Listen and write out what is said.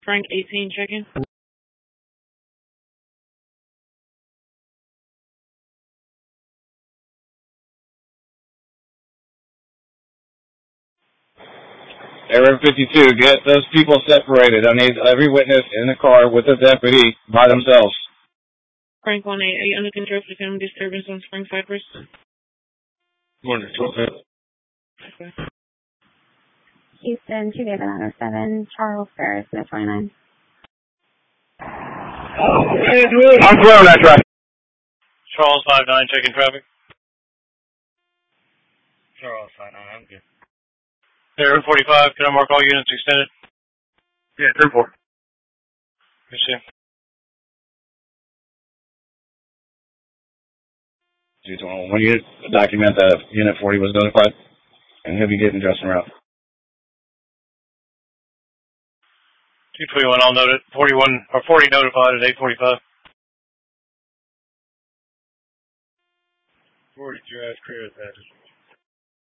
Frank 18, check-in. Area 52, get those people separated. I need every witness in the car with a deputy by themselves. Frank 1-8, are you under control for family disturbance on Spring Cypress? Morning. Okay. Houston, 2-7, Charles Ferris, 29. I'm throwing that traffic. Charles 59, checking traffic. Charles 59, I'm good. Area 45, can I mark all units extended? Yeah, 10-4. Yes, sir. When you document that Unit 40 was notified, and he'll be getting dressed en route. 221, I'll note it. 40 notified at 8:45. 40 drive clear at that.